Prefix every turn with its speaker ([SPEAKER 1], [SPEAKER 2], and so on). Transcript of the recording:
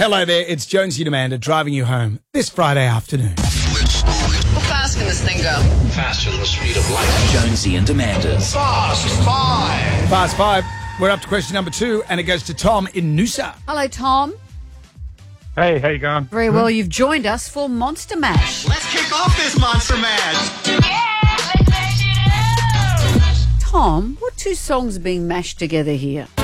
[SPEAKER 1] Hello there, it's Jonesy and Amanda driving you home this Friday afternoon.
[SPEAKER 2] How fast can this thing go?
[SPEAKER 3] Faster than the speed of light. Jonesy and Amanda's Fast Five.
[SPEAKER 1] Fast Five, we're up to question number 2, and it goes to Tom in Noosa.
[SPEAKER 4] Hello, Tom.
[SPEAKER 5] Hey, how you going?
[SPEAKER 4] Very well, you've joined us for Monster Mash.
[SPEAKER 6] Let's kick off this Monster Mash.
[SPEAKER 4] Tom, what two songs are being mashed together here?